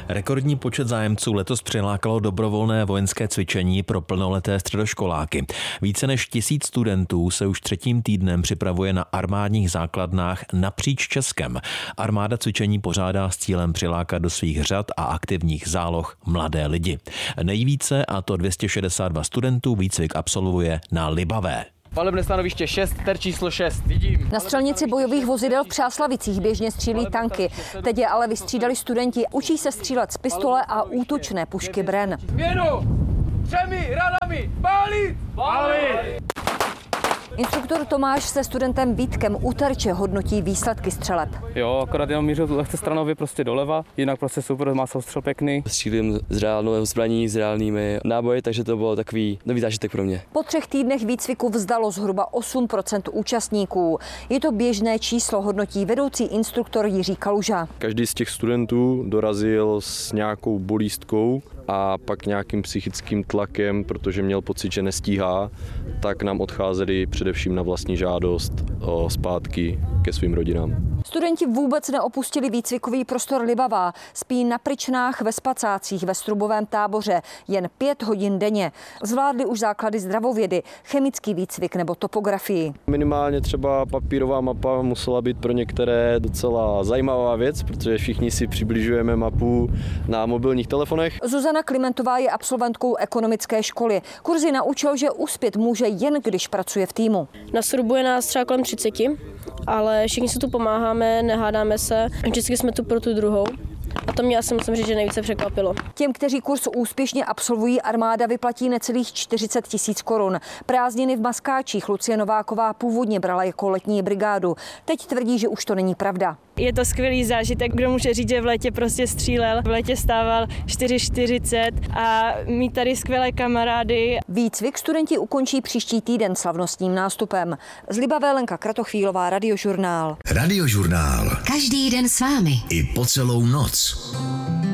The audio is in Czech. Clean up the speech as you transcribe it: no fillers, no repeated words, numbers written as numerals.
Rekordní počet zájemců letos přilákalo dobrovolné vojenské cvičení pro plnoleté středoškoláky. Více než 1000 studentů se už 3. týdnem připravuje na armádních základnách napříč Českem. Armáda cvičení pořádá s cílem přilákat do svých řad a aktivních záloh mladé lidi. Nejvíce, a to 262 studentů, výcvik absolvuje na Libavé. Palebné stanoviště 6, ter číslo 6, vidím. Na střelnici bojových vozidel v Přáslavicích běžně střílí tanky. Teď je ale vystřídali studenti. Učí se střílet z pistole a útočné pušky Bren. Věnu! 3 ranami! Pálit! Pálit! Instruktor Tomáš se studentem Vítkem u terče hodnotí výsledky střeleb. Jo, akorát jenom mířil lehce stranově prostě doleva, jinak prostě super, má soustřel pěkný. Střílím z reálnou zbraní, s reálnými náboji, takže to bylo takový nový zážitek pro mě. Po 3 týdnech výcviku vzdalo zhruba 8% účastníků. Je to běžné číslo, hodnotí vedoucí instruktor Jiří Kaluža. Každý z těch studentů dorazil s nějakou bolístkou a pak nějakým psychickým tlakem, protože měl pocit, že nestíhá, tak nám odcházeli především na vlastní žádost zpátky ke svým rodinám. Studenti vůbec neopustili výcvikový prostor Libavá. Spí na pryčnách ve spacácích ve Strubovém táboře jen 5 hodin denně. Zvládli už základy zdravovědy, chemický výcvik nebo topografii. Minimálně třeba papírová mapa musela být pro některé docela zajímavá věc, protože všichni si přibližujeme mapu na mobilních telefonech. Zuzana Klimentová je absolventkou ekonomické školy. Kurzy naučil, že uspět může jen když pracuje v týmu. Na Strubu je nás třeba kolem 30, ale všichni si tu pomáháme, nehádáme se, vždycky jsme tu pro tu druhou. A to mě asi musím říct, že nejvíce překvapilo. Těm, kteří kurz úspěšně absolvují, armáda vyplatí necelých 40 000 korun. Prázdniny v Maskáčích Lucie Nováková původně brala jako letní brigádu. Teď tvrdí, že už to není pravda. Je to skvělý zážitek, kdo může říct, že v létě prostě střílel, v létě stával 4:40 a mít tady skvělé kamarády. Výcvik studenti ukončí příští týden slavnostním nástupem. Z Libavé Lenka Kratochvílová, Radiožurnál. Radiožurnál. Každý den s vámi. I po celou noc.